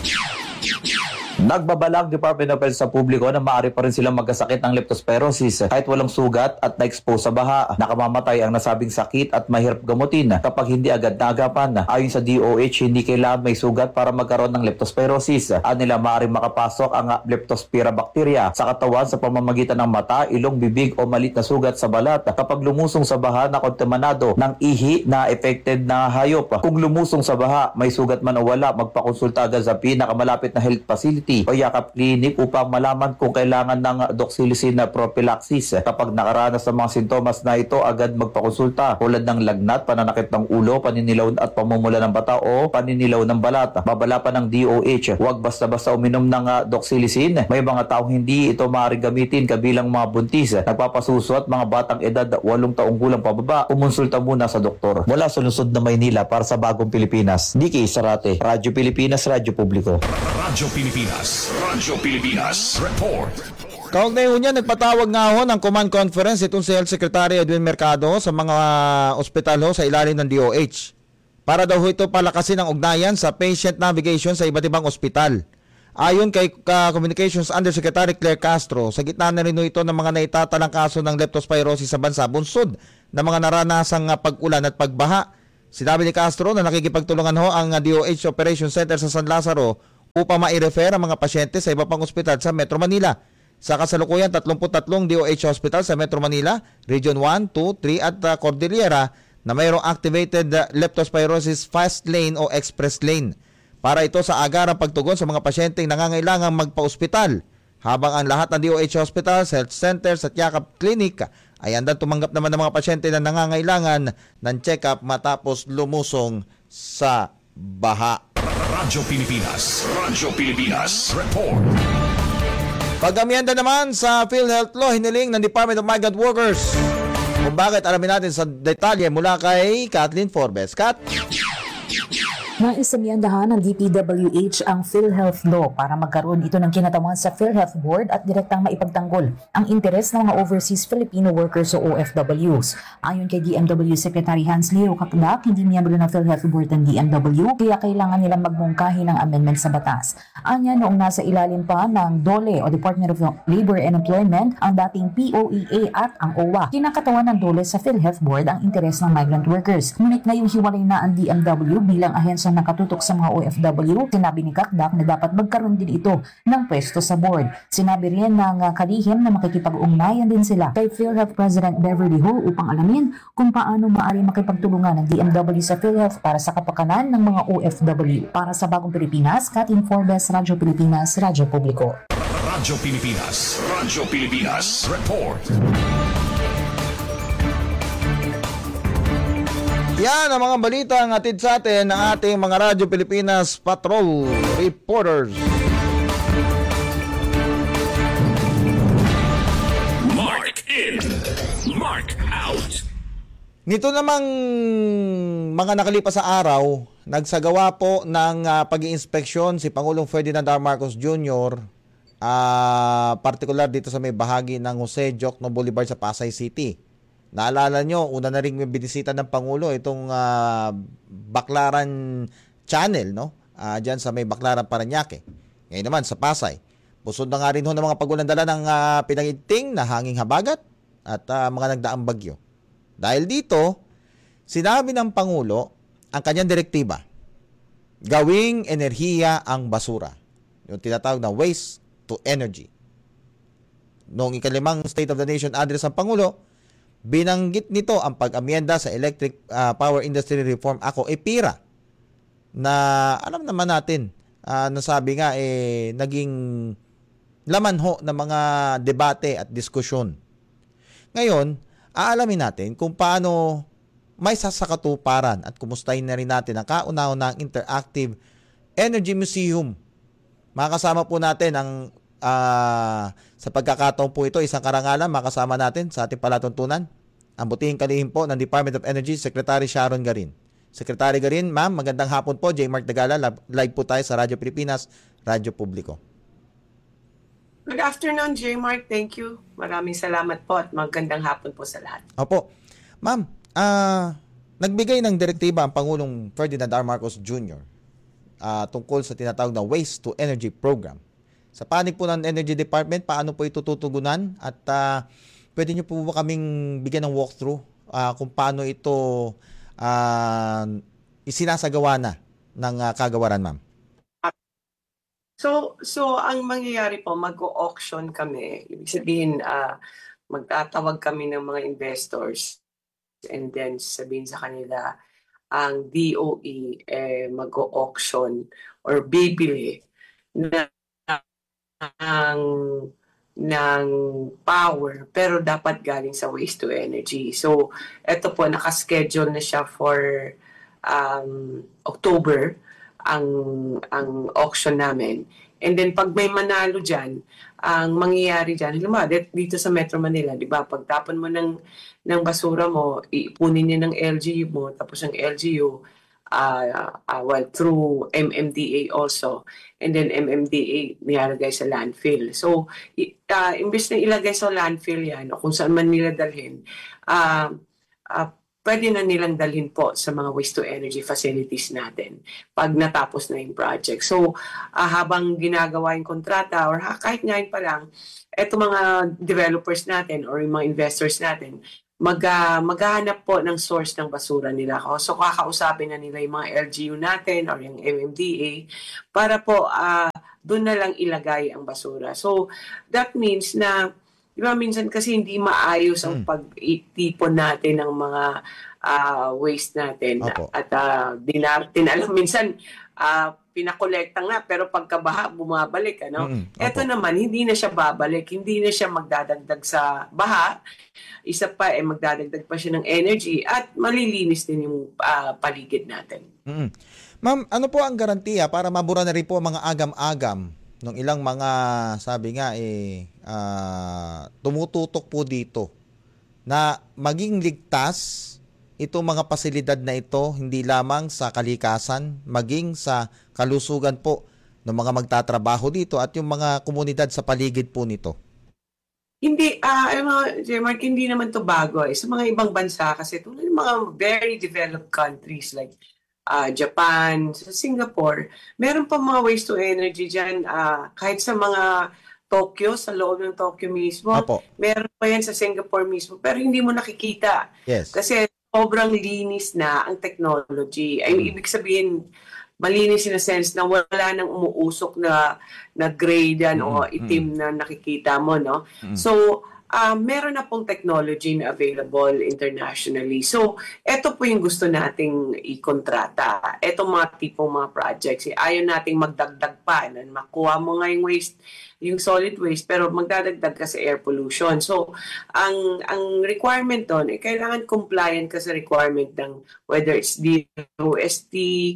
Nagbabalang Department of Health sa publiko na maaari pa rin silang magkasakit ng leptospirosis kahit walang sugat at na-expose sa baha. Nakamamatay ang nasabing sakit at mahirap gamutin kapag hindi agad naagapan. Ayon sa DOH, hindi kailangan may sugat para magkaroon ng leptospirosis. Anila maaari makapasok ang leptospira bacteria sa katawan sa pamamagitan ng mata, ilong, bibig o malit na sugat sa balat kapag lumusong sa baha na kontaminado ng ihi na affected na hayop. Kung lumusong sa baha, may sugat man o wala, magpakonsulta agad sa pinakamalapit na health facility o yakap clinic upang malaman kung kailangan ng doxycycline na prophylaxis. Kapag nakaranas ng mga sintomas na ito, agad magpakonsulta tulad ng lagnat, pananakit ng ulo, paninilaw at pamumula ng bata o paninilaw ng balat. Babala pa ng DOH, huwag basta-basta uminom ng doxycycline. May mga taong hindi ito maaaring gamitin kabilang mga buntis, nagpapasuso at mga batang edad 8 taong gulang pababa. Kumonsulta muna sa doktor. Mula sa lungsod na Maynila para sa Bagong Pilipinas, DK Sarate, Radyo Pilipinas, Radyo Publiko. Radyo Pilipinas Report. Kaugnay ho niya, nagpatawag nga ho ng command conference itong si Health Secretary Edwin Mercado sa mga ospital ho sa ilalim ng DOH. Para daw ho ito palakasin ang ugnayan sa patient navigation sa iba't ibang ospital. Ayon kay Communications Undersecretary Claire Castro, sa gitna na rin ho ito ng mga naitatalang kaso ng leptospirosis sa bansa, bunsod ng mga naranasang pag-ulan at pagbaha. Sinabi ni Castro na nakikipagtulungan ho ang DOH Operation Center sa San Lazaro upang ma-refer ang mga pasyente sa iba pang ospital sa Metro Manila. Sa kasalukuyan, 33 DOH hospital sa Metro Manila, Region 1, 2, 3 at Cordillera na mayroong activated leptospirosis fast lane o express lane. Para ito sa agarang pagtugon sa mga pasyenteng nangangailangang magpa-ospital. Habang ang lahat ng DOH hospitals, health centers at Yakap Clinic ay andang tumanggap naman ng mga pasyente na nangangailangan ng check-up matapos lumusong sa baha. Radyo Pilipinas. Report. Pag-amyenda naman sa PhilHealth Law, hiniling ng Department of Migrant Workers. Kung bakit, alamin natin sa detalye mula kay Kathleen Forbes. Kat? Naisamyandahan ng DPWH ang PhilHealth Law para magkaroon ito ng kinatawan sa PhilHealth Board at direktang maipagtanggol ang interes ng mga overseas Filipino workers o OFWs. Ayon kay DMW Secretary Hans Leo Kakdak, hindi miyembro ng PhilHealth Board ng DMW kaya kailangan nilang magmungkahi ng amendment sa batas. Anya, noong nasa ilalim pa ng DOLE o Department of Labor and Employment ang dating POEA at ang OWA, kinakatawan ng DOLE sa PhilHealth Board ang interes ng migrant workers. Ngunit ngayong hiwalay na ang DMW bilang ahensya nakatutok sa mga OFW, sinabi ni Kakdak na dapat magkaroon din ito ng pwesto sa board. Sinabi rin ng kalihim na makikipag-ugnayan din sila kay PhilHealth President Beverly Ho upang alamin kung paano maaari makipagtulungan ng DMW sa PhilHealth para sa kapakanan ng mga OFW. Para sa Bagong Pilipinas, Kathleen Forbes, Radyo Pilipinas, Radyo Publiko. Radyo Pilipinas. Report. Yan ang mga balita ang atid sa atin ng ating mga Radyo Pilipinas Patrol Reporters. Mark in, Mark out. Nito namang mga nakalipas sa araw, nagsagawa po ng pag-iinspeksyon si Pangulong Ferdinand R. Marcos Jr. Partikular dito sa may bahagi ng Jose Diokno Boulevard sa Pasay City. Naalala nyo, una na rin may binisita ng Pangulo itong Baclaran Channel, no? Diyan sa may Baclaran Parañaque. Ngayon naman sa Pasay. Busod na nga rin ho ng mga pagulandala ng pinangiting na hanging habagat at mga nagdaang bagyo. Dahil dito, sinabi ng Pangulo ang kanyang direktiba, gawing enerhiya ang basura. Yung tinatawag na waste to energy. Noong ikalimang State of the Nation address ng Pangulo, binanggit nito ang pag-amyenda sa Electric Power Industry Reform Act o EPIRA na alam naman natin nasabi nga naging laman ho ng mga debate at diskusyon. Ngayon, aalamin natin kung paano may sasakatuparan at kumustahin na rin natin ang kauna-unang Interactive Energy Museum. Makasama po natin ang sa pagkakataon po ito, isang karangalan, makasama natin sa ating palatuntunan ang butihing kalihim po ng Department of Energy, Secretary Sharon Garin. Secretary Garin, ma'am, magandang hapon po. J. Mark Dagala, live po tayo sa Radyo Pilipinas, Radyo Publiko. Good afternoon, J. Mark. Thank you. Maraming salamat po at magandang hapon po sa lahat. Opo. Ma'am, nagbigay ng direktiba ang Pangulong Ferdinand R. Marcos Jr. Tungkol sa tinatawag na Waste to Energy Program. Sa panig po ng Energy Department, paano po ito tutugunan? At pwede nyo po ba kaming bigyan ng walkthrough kung paano ito isinasagawa na ng kagawaran, ma'am? So ang mangyayari po, mag-auction kami. Ibig sabihin, magtatawag kami ng mga investors and then sabihin sa kanila, ang DOE mag-auction or bibili ng power pero dapat galing sa waste to energy. So ito po naka-schedule na siya for October ang auction namin. And then pag may manalo diyan, ang mangyayari diyan, dito sa Metro Manila, 'di ba? Pagtapon mo ng basura mo, ipunin niya ng LGU mo, tapos ang LGU through MMDA also. And then MMDA nilalagay sa landfill. So, imbes na ilagay sa landfill yan, o kung saan man nila dalhin, pwede na nilang dalhin po sa mga waste-to-energy facilities natin pag natapos na yung project. So, habang ginagawa yung kontrata, or kahit ngayon pa lang, eto mga developers natin or yung mga investors natin, maghahanap po ng source ng basura nila. So kakausapin na nila yung mga LGU natin or yung MMDA para po doon na lang ilagay ang basura. So that means na, di ba, minsan kasi hindi maayos ang pag-itipon natin ng mga waste natin. Opo. At dinartin, alam, minsan pinakolekta nga pero pagkabaha bumabalik, ano? Ito naman hindi na siya babalik, hindi na siya magdadagdag sa baha. Isa pa magdadagdag pa siya ng energy at malilinis din yung paligid natin. Ma'am, ano po ang garantiya para mabura na rin po ang mga agam-agam ng ilang mga, sabi nga tumututok po dito na maging ligtas itong mga pasilidad na ito, hindi lamang sa kalikasan, maging sa kalusugan po ng mga magtatrabaho dito at yung mga komunidad sa paligid po nito? Hindi, Mark, hindi naman to bago. Sa mga ibang bansa kasi, tulad ng mga very developed countries like Japan, sa Singapore, meron pa mga waste to energy dyan. Kahit sa mga Tokyo, sa loob ng Tokyo mismo, meron pa yan sa Singapore mismo, pero hindi mo nakikita. Yes. Kasi sobrang linis na ang technology. Ay, ibig sabihin, malinis in a sense na wala nang umuusok na gray yan o itim na nakikita mo, no? So, meron na pong technology na available internationally. So, eto po yung gusto nating ikontrata. Etong mga tipong mga projects. Ayaw nating magdagdag pa na makuha mo nga yung waste, yung solid waste, pero magdadagdag ka sa air pollution. So, ang requirement doon, kailangan compliant ka sa requirement ng whether it's DOST,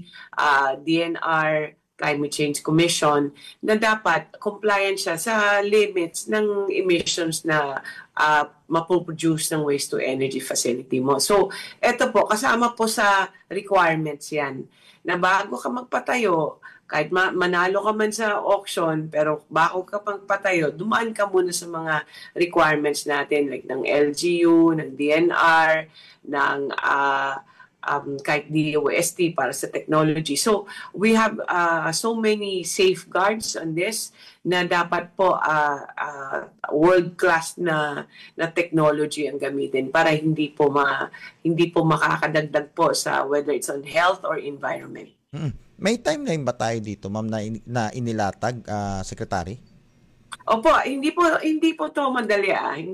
DNR, Climate Change Commission, na dapat compliant siya sa limits ng emissions na mapoproduce ng waste to energy facility mo. So, eto po, kasama po sa requirements yan, na bago ka magpatayo, kahit manalo ka man sa auction, pero bago ka pang patayo, dumaan ka muna sa mga requirements natin, like ng LGU, ng DNR, ng kahit DOST para sa technology. So, we have so many safeguards on this na dapat po world-class na technology ang gamitin para hindi po makakadagdag po sa whether it's on health or environment. May timeline ba tayo dito, ma'am, na inilatag, Secretary? Opo, hindi po to madali.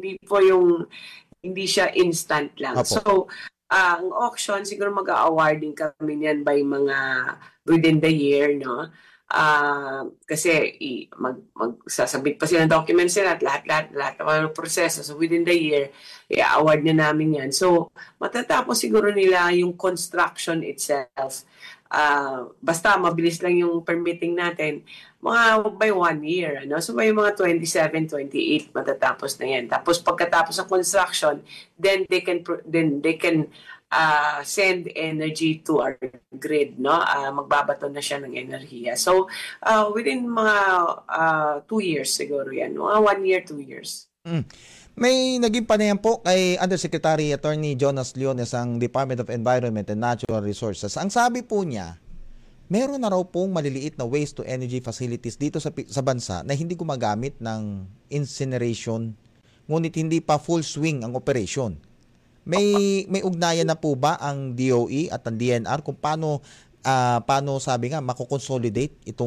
Hindi siya instant lang. Opo. So, ang auction, siguro mag-awarding kami niyan by mga within the year, no? Kasi magsasabit pa sila ng documents nila at lahat ng proseso. So within the year, i-award na namin yan. So matatapos siguro nila yung construction itself. Basta mabilis lang yung permitting natin, mga by 1 year. Ano? So by mga 27, 28, matatapos na yan. Tapos pagkatapos ng construction, then they can send energy to our grid, no? Magbabato na siya ng enerhiya. So, within mga 2 years siguro yan. Mga 1 year, 2 years. May naging panayam po kay Undersecretary Attorney Jonas Leones ang Department of Environment and Natural Resources. Ang sabi po niya, meron na raw pong maliliit na waste to energy facilities dito sa bansa na hindi gumagamit ng incineration, ngunit hindi pa full swing ang operation. May ugnayan na po ba ang DOE at ang DNR kung paano sabi nga mako-consolidate ito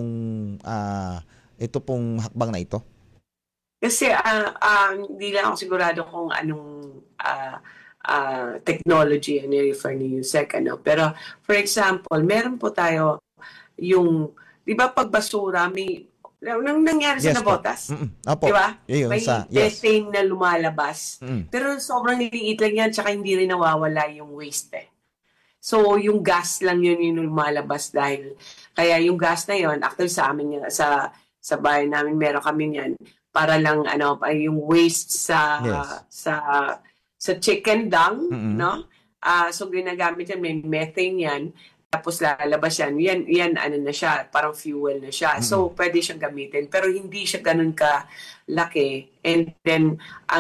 pong hakbang na ito? Kasi hindi lang ako sigurado kung anong technology ang i-refer ni Yusek, ano. Pero for example, meron po tayo yung, di ba pag basura, nang nangyari sa Navotas, di ba? May methane na lumalabas. Pero sobrang liit lang yan, tsaka hindi rin nawawala yung waste. So, yung gas lang yun yung lumalabas dahil, kaya yung gas na yun, actually sa amin, sa bayan namin, meron kami yan, para lang, yung waste sa chicken dung, no? So, ginagamit yan, may methane yan, tapos lalabas yan na siya, parang fuel na siya. So, pwede siyang gamitin. Pero hindi siya ganun ka-laki. And then,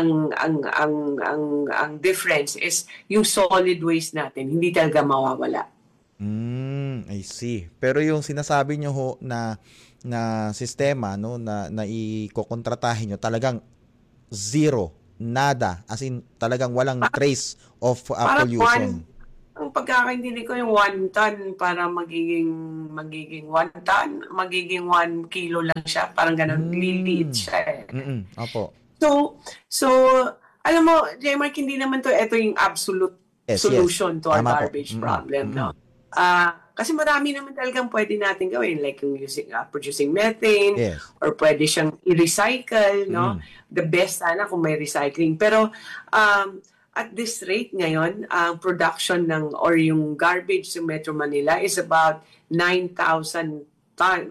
ang difference is yung solid waste natin, hindi talaga mawawala. I see. Pero yung sinasabi nyo ho na sistema, no, na ikokontratahin nyo, talagang zero nada, as in talagang walang trace of Parang pollution. ang pagkakaintindi ko yung 1 ton para magiging 1 ton, magiging 1 kilo lang siya. Parang ganun, liliit siya eh. Opo. So, alam mo, J-Mark, hindi naman ito yung absolute solution to our Tama po. garbage problem, no? Kasi marami naman talagang pwede natin gawin, like yung producing methane, or pwede siyang i-recycle, no? The best sana kung may recycling. Pero, at this rate ngayon, ang production or yung garbage sa Metro Manila is about 9,000 tons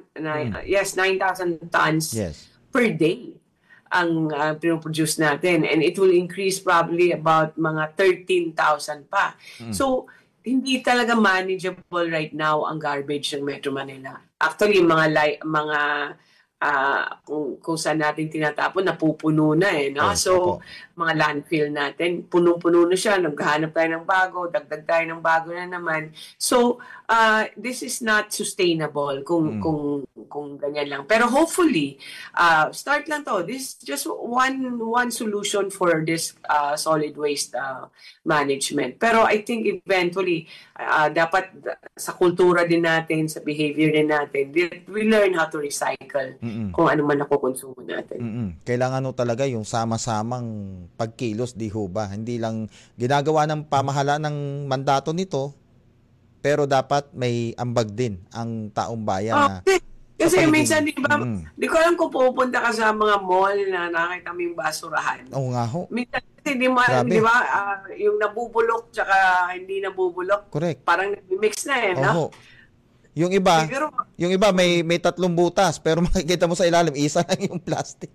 per day ang pinoproduce natin. And it will increase probably about mga 13,000 pa. So, hindi talaga manageable right now ang garbage ng Metro Manila. Actually, mga kung saan natin tinatapon, napupuno na eh. No? So, mga landfill natin, punong-puno na siya, naghahanap tayo ng bago, dagdag tayo ng bago na naman. So, this is not sustainable kung ganyan lang. Pero hopefully, start lang to. This is just one solution for this solid waste management. Pero I think eventually, dapat sa kultura din natin, sa behavior din natin, we learn how to recycle kung ano man nakukonsumo natin. Kailangan talaga yung sama-samang pagkilos, di ho ba? Hindi lang ginagawa ng pamahalaan ng mandato nito, pero dapat may ambag din ang taong bayan na kasi minsan, di ba, di ko alam kung pupunta ka sa mga mall na nakita mo yung basurahan. Oo nga ho. Minsan kasi di ba, yung nabubulok tsaka hindi nabubulok, correct, parang nag-mix na eh, no? Yung iba may 3 butas, pero makikita mo sa ilalim, isa lang yung plastic.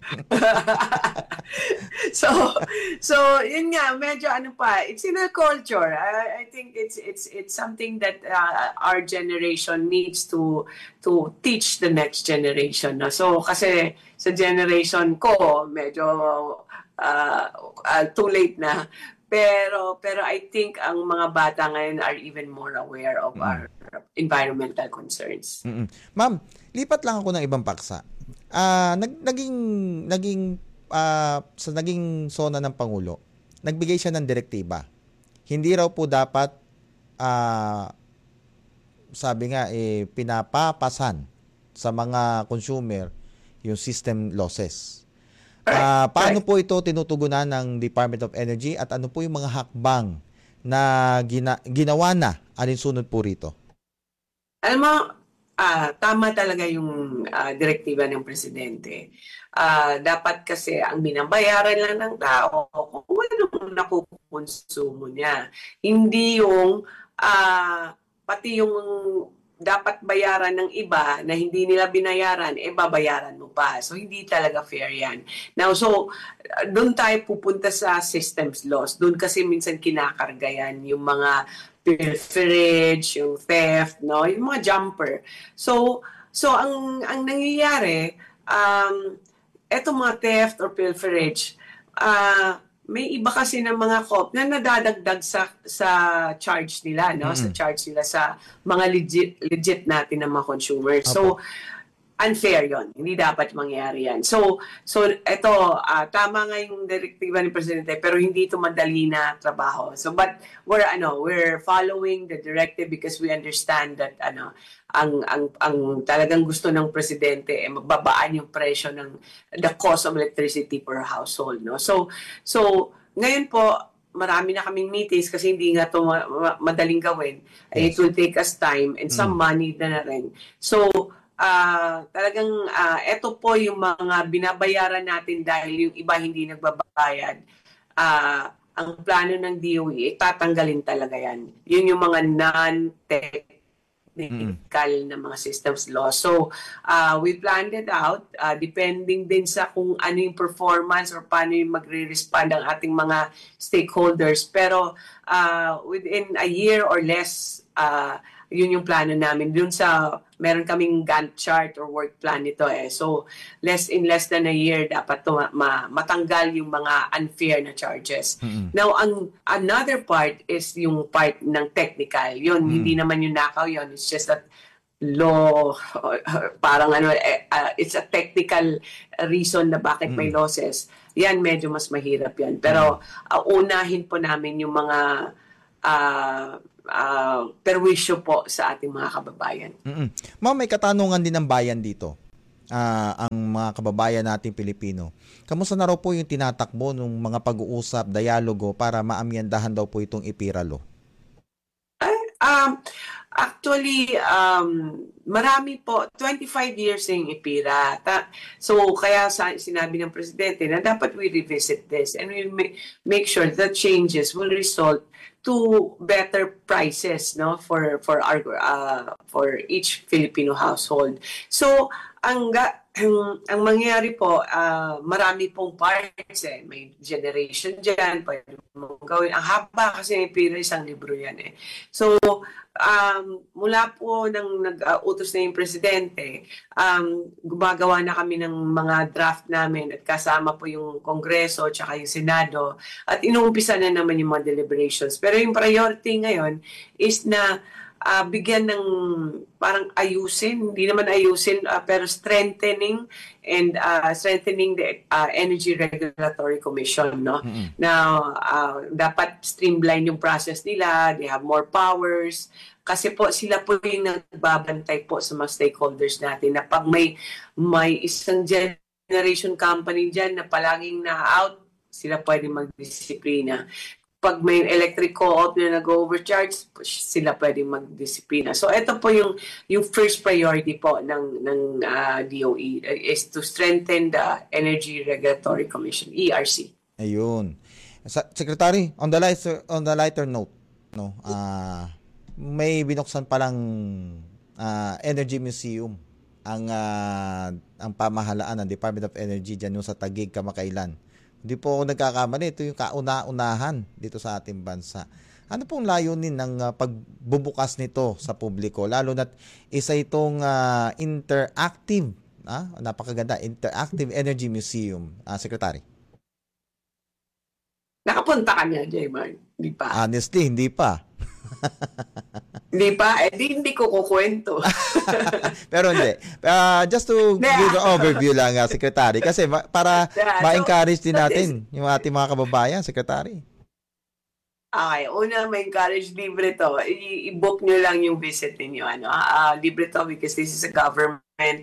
So yun nga, medyo it's in our culture. I think it's something that our generation needs to teach the next generation. So kasi sa generation ko, medyo too late na. Pero I think ang mga bata ngayon are even more aware of our environmental concerns. Ma'am, lipat lang ako ng ibang paksa. Naging zona ng Pangulo, nagbigay siya ng direktiba. Hindi raw po dapat sabi nga pinapapasan sa mga consumer yung system losses. Paano po ito tinutugunan ng Department of Energy at ano po yung mga hakbang na ginawa na alinsunod po rito? Alam mo, tama talaga yung direktiba ng Presidente. Dapat kasi ang binabayaran lang ng tao kung anong nakukonsumo niya. Hindi yung pati yung dapat bayaran ng iba na hindi nila binayaran, babayaran mo pa. So, hindi talaga fair yan. Now, so, doon tayo pupunta sa systems loss. Doon kasi minsan kinakarga yan yung mga pilferage, yung theft, no? Yung mga jumper. So ang nangyayari, eto mga theft or pilferage, may iba kasi ng mga COP na nadadagdag sa charge nila, no? Sa charge nila sa mga legit natin na mga consumers. So, unfair yon. Hindi dapat mangyari yan. So ito, tama nga yung direktiba ni Presidente, pero hindi ito madali na trabaho. So, but we're following the directive because we understand that ang talagang gusto ng Presidente mababaan yung presyo ng the cost of electricity per household, no? So ngayon po, marami na kaming meetings kasi hindi nga ito madaling gawin. It will take us time and some money na rin. So, talagang ito po yung mga binabayaran natin dahil yung iba hindi nagbabayad. Ang plano ng DOE, tatanggalin talaga yan. Yun yung mga non-technical na mga systems law. So, we planned it out, depending din sa kung ano yung performance or paano yung magre-respond ang ating mga stakeholders. Pero within a year or less, yun yung plano namin. Dun sa, meron kaming Gantt chart or work plan nito So, in less than a year, dapat matanggal yung mga unfair na charges. Now, another part is yung part ng technical. Yun, hindi naman yung nakaw yun. It's just that law, parang it's a technical reason na bakit may losses. Yan, medyo mas mahirap yan. Pero unahin po namin yung mga perwisyo po sa ating mga kababayan. Ma'am, may katanungan din ng bayan dito. Ang mga kababayan nating Pilipino. Kamusta na raw po yung tinatakbo ng mga pag-uusap, dialogo para maamyandahan daw po itong IPIRA law? Actually, marami po, 25 years yung IPIRA. So, kaya sinabi ng Presidente na dapat we revisit this and we make sure that changes will result to better prices, no, for each Filipino household. So, ang mangyayari po, marami pong parts eh. May generation dyan, pwede mong gawin. Ang haba kasi yung IPIRA, isang libro yan eh. So, mula po nang nag-utos na yung Presidente, gumagawa na kami ng mga draft namin at kasama po yung Kongreso at yung Senado at inuumpisa na naman yung mga deliberations. Pero yung priority ngayon is na bigyan ng parang ayusin, hindi naman ayusin, pero strengthening the Energy Regulatory Commission, no? Now, dapat streamline yung process nila, they have more powers, kasi po sila po yung nagbabantay po sa mga stakeholders natin na pag may isang generation company dyan na palaging na-out, sila pwede magdisiplina. Pag may electric co-op na nag-overcharge, sila pwedeng magdisiplina. So ito po yung first priority po ng DOE is to strengthen the Energy Regulatory Commission, ERC. Ayun. Secretary, on the lighter note, no, may binuksan palang Energy Museum ang pamahalaan ng Department of Energy dyan sa Taguig kamakailan. Hindi po ako nagkakamali. Ito yung kauna-unahan dito sa ating bansa. Ano pong layunin ng pagbubukas nito sa publiko? Lalo na't isa itong interactive, napakaganda, Interactive Energy Museum, Secretary. Nakapunta ka niya, J-Mark? Hindi pa. Honestly, hindi pa. Hindi pa? Hindi ko kukwento. Pero hindi. Just to give an overview lang, Secretary. Kasi para ma-encourage din natin yung ating mga kababayan, Secretary. Okay. Una, ma-encourage, libre to. I-book nyo lang yung visit ninyo. Libre to because this is a government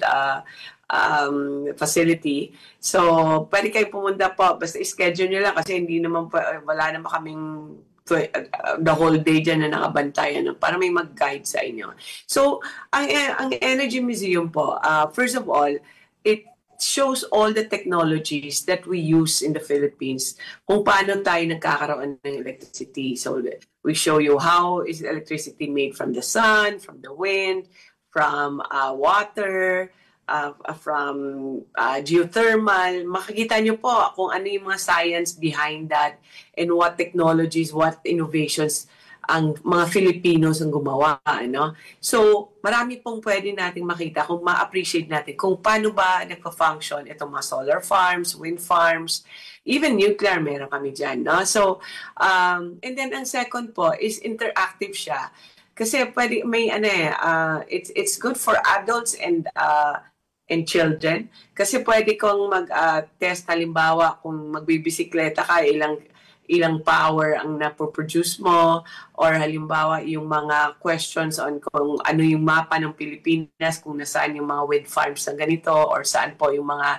facility. So, pwede kayo pumunta po. Basta i-schedule nyo lang kasi hindi naman, wala naman kaming the whole day dyan na nakabantayan para may mag-guide sa inyo. So, ang Energy Museum po, first of all, it shows all the technologies that we use in the Philippines kung paano tayo nagkakaroon ng electricity. So, we show you how is electricity made from the sun, from the wind, from water, from geothermal. Makikita nyo po kung ano yung mga science behind that and what technologies, what innovations ang mga Filipinos ang gumawa. No? So, marami pong pwede nating makita kung ma-appreciate natin kung paano ba nagpa-function itong mga solar farms, wind farms, even nuclear, meron kami dyan. No? So, and then ang second po is interactive siya. Kasi pwede, may it's good for adults and children. Kasi pwede kong mag-test halimbawa kung magbibisikleta ka, ilang power ang napoproduce mo, or halimbawa yung mga questions on kung ano yung mapa ng Pilipinas, kung nasaan yung mga wind farms na ganito, or saan po yung mga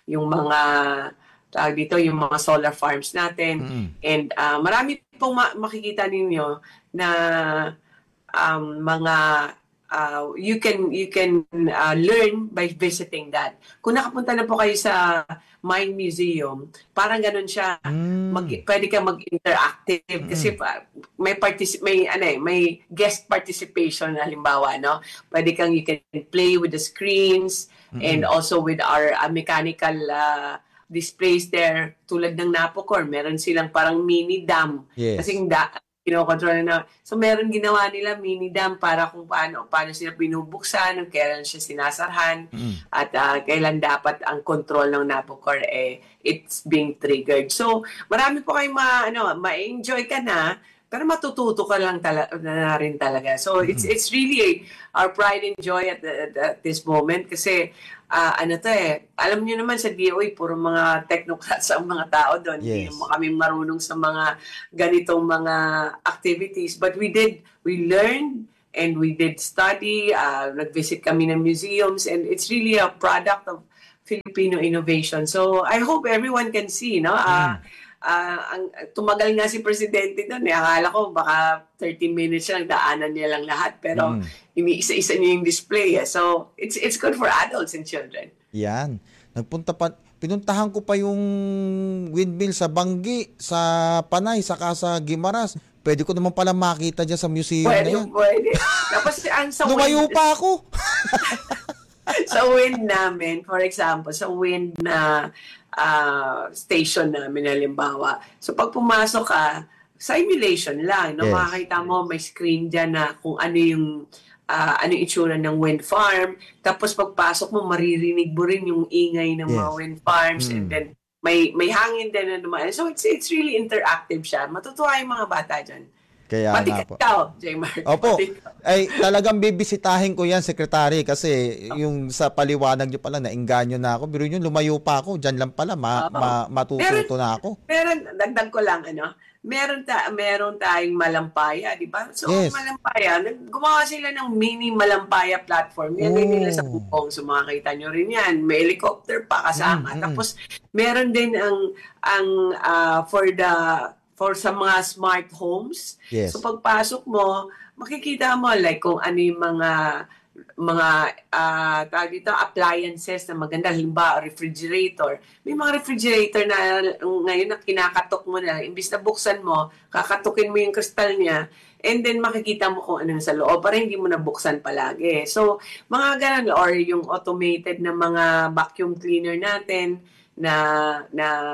yung mga solar farms natin. And marami pong makikita ninyo na mga you can learn by visiting that. Kung nakapunta na po kayo sa Mine Museum, parang ganun siya. Pwede ka mag-interactive kasi may guest participation halimbawa, no? Pwede kang you can play with the screens and also with our mechanical displays there. Tulad ng Napocor, meron silang parang mini dam. Yes. Kasi kinokontrol na. So, meron ginawa nila mini dam para kung paano sila binubuksan, kailan siya sinasarhan, at kailan dapat ang control ng Napocor it's being triggered. So, marami po kayong ma-enjoy ka na, pero matututo ka lang na rin talaga. So it's really our pride and joy at this moment kasi alam niyo naman sa DOE, puro mga technocrats ang mga tao doon. Hindi naman kami marunong sa mga ganitong mga activities. But we learned, and we did study, nag-visit kami ng museums, and it's really a product of Filipino innovation. So I hope everyone can see, no? Tumagal nga si Presidente doon. Akala ko baka 30 minutes lang, daanan niya lang lahat. Pero iniisa-isa niya yung display. So it's good for adults and children. Yan. Pinuntahan ko pa yung windmill sa Banggi, sa Panay, saka sa Guimaras. Pwede ko naman pala makita dyan sa museum na yan. Pwede. Tapos sa lumayo pa ako. Sa wind namin, for example, sa wind na station namin, halimbawa. So pag pumasok ka, simulation lang. No? Makakita mo, may screen dyan na kung ano yung itsura ng wind farm. Tapos pagpasok mo, maririnig mo rin yung ingay ng mga wind farms. And then may hangin din na dumaan. So it's really interactive siya. Matutuwa yung mga bata dyan. Kaya pati nga po. ikaw, J. Mark. Opo. Ay, talagang bibisitahin ko yan, Secretary, kasi yung sa paliwanag nyo pala, nainganyo na ako. Pero yun, lumayo pa ako. Diyan lang pala, matututo na ako. Dagdag ko lang, meron tayong Malampaya, di ba? So, Malampaya, gumawa sila ng mini Malampaya platform. Yan din nila sa Pupong. So, makakita nyo rin yan. May helicopter pa kasama. Tapos, meron din for sa mga smart homes. So, pagpasok mo, makikita mo like kung ano yung mga appliances na maganda, halimbawa refrigerator. May mga refrigerator na ngayon na kinakatok mo na, imbis na buksan mo, kakatukin mo yung kristal niya, and then makikita mo kung ano sa loob para hindi mo na buksan palagi. So, mga ganun, or yung automated na mga vacuum cleaner natin na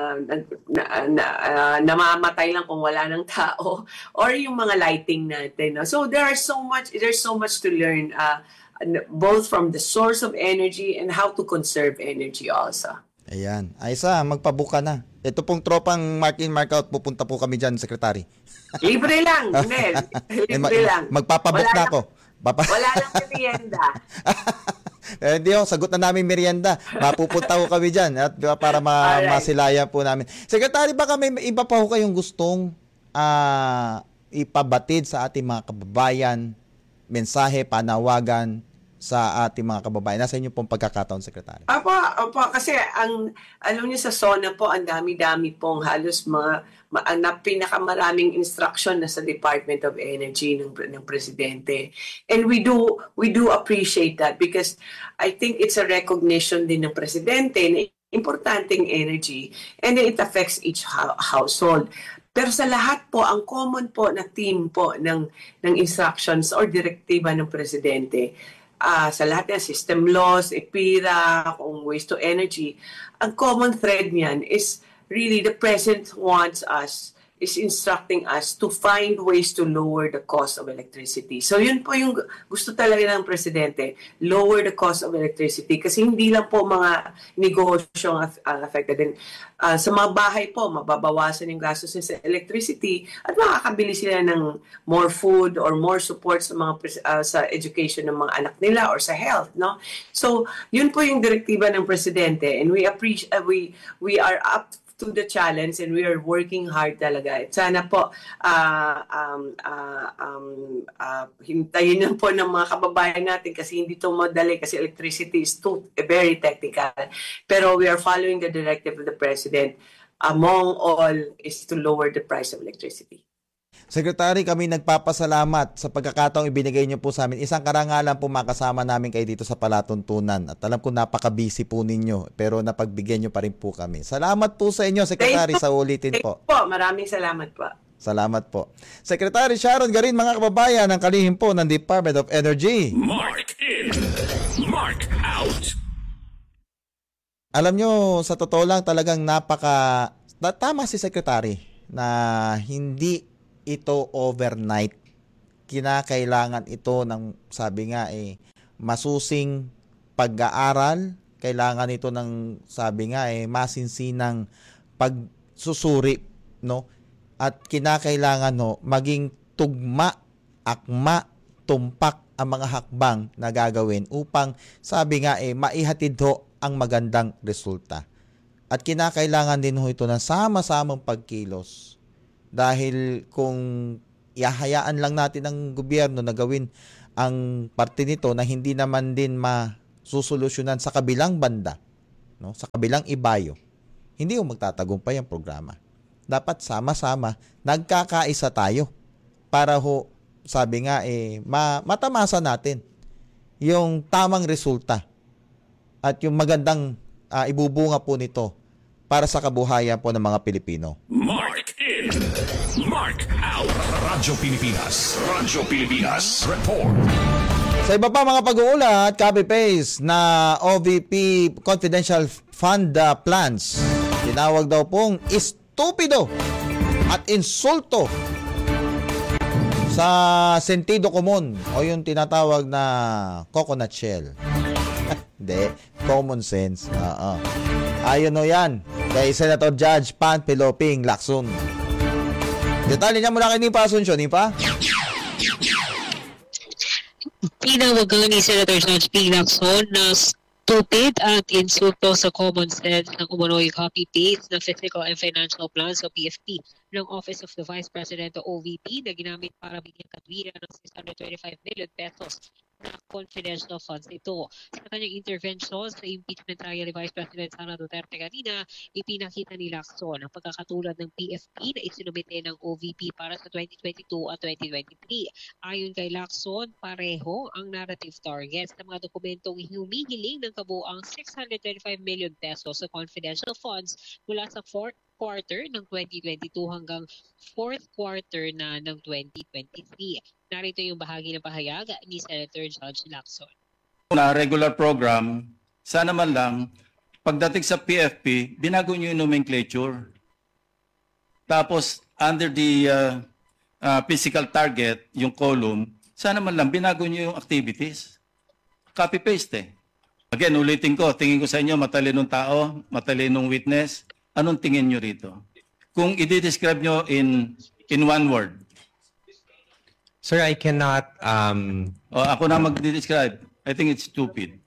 namamatay lang kung wala ng tao, or yung mga lighting natin. No? So there's so much to learn, both from the source of energy and how to conserve energy also. Ayan. Aisa, magpabuka na. Ito pong tropang mark in, mark out, pupunta po kami dyan, Secretary. Libre lang, Nel. Libre lang. Magpapabook na ako. Wala lang merienda. Hindi sagot na namin merienda. Mapupunta ko kami dyan at para masilayan po namin. Secretary, baka may iba pa ho kayong gustong ipabatid sa ating mga kababayan, mensahe, panawagan sa ating mga kababayan. Nasa inyo pong pagkakataon, Secretary. Opo, kasi alam niyo sa SONA po, ang dami-dami pong halos na pinakamaraming instruction na sa Department of Energy ng Presidente. And we do appreciate that because I think it's a recognition din ng Presidente na importanteng energy and it affects each household. Pero sa lahat po, ang common po na theme po ng instructions or direktiba ng Presidente, sa lahat ng system laws, EPIRA, kung waste to energy, ang common thread niyan is really the President is instructing us to find ways to lower the cost of electricity. So yun po yung gusto talaga ng Presidente, lower the cost of electricity kasi hindi lang po mga negosyo ang affected din. Sa mga bahay po, mababawasan yung gastos sa electricity at makakabili sila ng more food or more support sa mga sa education ng mga anak nila or sa health, no? So yun po yung direktiba ng Presidente and we appreciate we are up to the challenge and we are working hard talaga. Sana po hintayin lang po ng mga kababayan natin kasi hindi ito madali kasi electricity is very technical. Pero we are following the directive of the President. Among all is to lower the price of electricity. Secretary, kami nagpapasalamat sa pagkakataong ibinigay niyo po sa amin. Isang karangalan po makasama namin kayo dito sa Palatuntunan. At alam ko napaka-busy po ninyo, pero napagbigyan niyo pa rin po kami. Salamat po sa inyo, Secretary, sa ulitin po. Maraming salamat po. Salamat po. Secretary Sharon Garin, mga kababayan, ang kalihim po ng Department of Energy. Mark in, mark out. Alam nyo, sa totoo lang talagang tama si Secretary na hindi ito overnight. Kinakailangan ito ng, sabi nga masusing pag-aaral. Kailangan ito ng, sabi nga masinsinang pagsusuri, no? at kinakailangan maging tugma, akma, tumpak ang mga hakbang na gagawin upang sabi nga maihatid ang magandang resulta. At kinakailangan din ito ng sama-samang pagkilos. Dahil kung ihahayaan lang natin ang gobyerno na gawin ang parte nito na hindi naman din masusolusyonan sa kabilang banda, sa kabilang ibayo, hindi magtatagumpay ang programa. Dapat sama-sama, nagkakaisa tayo para sabi nga matamasa natin yung tamang resulta at yung magandang ibubunga po nito para sa kabuhayan po ng mga Pilipino. Mark in, Mark out. Radyo Pilipinas, Radyo Pilipinas, report. Sa iba pa mga pag-uulat, copy-paste na OVP Confidential Fund Plans. Tinawag daw pong estupido at insulto sa sentido komon o yung tinatawag na coconut shell. Hindi, common sense. Ayon yan kay Senator Judge Pan Peloping Lacson. Detalye niya mula kay Nipa Asuncion. Nipa? Pinawagan ni Senator Judge P. Lacson na stupid at insulto sa common sense ng umano'y copy-paste ng Physical and Financial Plans o PFP ng Office of the Vice President o OVP na ginamit para bigyan katwiran ng 625 million pesos na confidential funds ito. Sa kanyang intervention sa impeachment trial ni Vice President Sara Duterte kanina, ipinakita ni Lacson ang pagkakatulad ng PFP na isinumite ng OVP para sa 2022 at 2023. Ayon kay Lacson, pareho ang narrative targets ng mga dokumentong humihiling ng kabuang 625 million pesos sa confidential funds mula sa fourth quarter ng 2022 hanggang fourth quarter na ng 2023. Narito yung bahagi ng pahayag ni Senator Judge Lacson. Na regular program, sana man lang, pagdating sa PFP, binago nyo yung nomenclature. Tapos, under the physical target, yung column, sana man lang, binago nyo yung activities. Copy-paste Again, ulitin ko, tingin ko sa inyo, matalinong tao, matalinong witness, anong tingin nyo rito? Kung i-describe nyo in one word. Sir, I cannot... ako na mag-describe. I think it's stupid.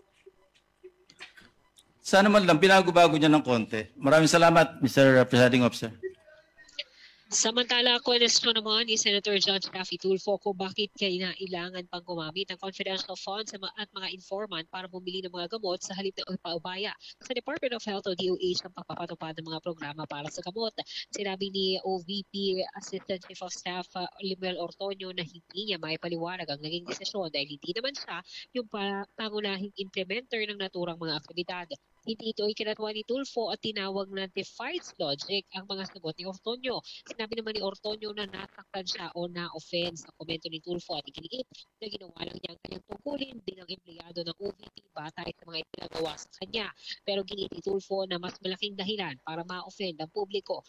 Sana man lang, binago-bago niya ng konti. Maraming salamat, Mr. Presiding Officer. Samantala, question naman ni Senator Judge Raffy Tulfo kung bakit kailangan pang gumamit ng confidential funds at mga informant para bumili ng mga gamot sa halip na paubaya sa Department of Health o DOH ang pagpapatupad ng mga programa para sa gamot. Sinabi ni OVP Assistant Chief of Staff Limuel Ortonio na hindi niya maipaliwanag ang naging desisyon dahil hindi naman siya yung pangunahing implementer ng naturang mga aktibidad. Hindi ito ikinatwa ni Tulfo at tinawag na defies logic ang mga sagot ni Ortonio. Sinabi naman ni Ortonio na nasaktan siya o na-offense sa komento ni Tulfo at ikinigit na ginawa lang niya ang kanyang tungkulin bilang empleyado ng OVP batay sa mga itinagawa sa kanya. Pero ginit ni Tulfo na mas malaking dahilan para ma-offend ang publiko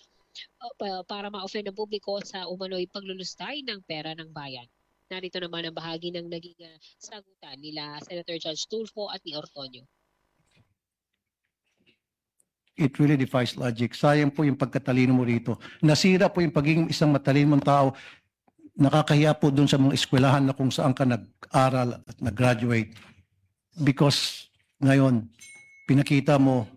sa umano'y paglulustay ng pera ng bayan. Narito naman ang bahagi ng naging sagutan nila Senator Judge Tulfo at ni Ortonio. It really defies logic. Sayang po yung pagkatalino mo rito. Nasira po yung pagiging isang matalinong tao. Nakakahiya po dun sa mga eskwelahan na kung saan ka nag-aral at nag-graduate. Because ngayon, pinakita mo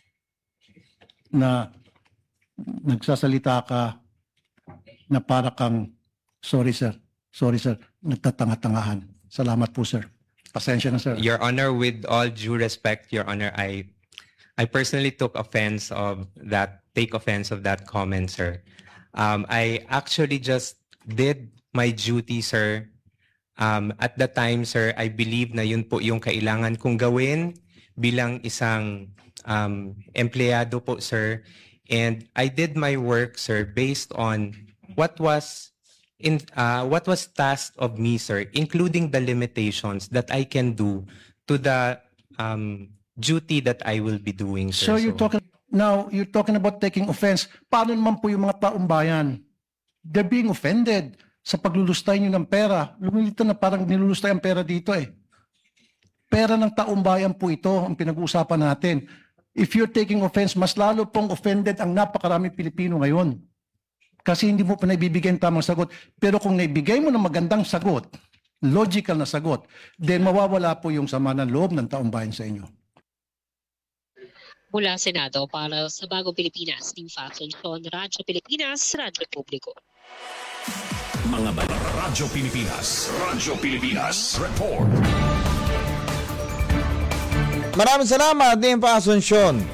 na nagsasalita ka na para kang, sorry sir, nagtatanga-tangahan. Salamat po sir. Pasensya na sir. Your Honor, with all due respect, Your Honor, I personally took offense of that, take offense of that comment, sir. I actually just did my duty, sir. At the time, sir, I believe na yun po yung kailangan kong gawin bilang isang empleyado po, sir. And I did my work, sir, based on what was tasked of me, sir, including the limitations that I can do to the duty that I will be doing, sir. So you're talking about taking offense. Paano naman po yung mga taong bayan? They're being offended sa paglulustay nyo ng pera. Lumilito na parang nilulustay ang pera dito eh. Pera ng taong bayan po ito ang pinag-uusapan natin. If you're taking offense, mas lalo pong offended ang napakaraming Pilipino ngayon. kasi hindi mo pa naibibigay ang tamang sagot. Pero kung naibigay mo ng magandang sagot, logical na sagot, then mawawala po yung sama ng loob ng taong bayan sa inyo. Mula Senado para sa Bagong Pilipinas, Team Asuncion, Radyo Pilipinas, Radyo Publiko. Mga Radyo Pilipinas, Radyo Pilipinas, report. Maraming salamat din pa Asuncion.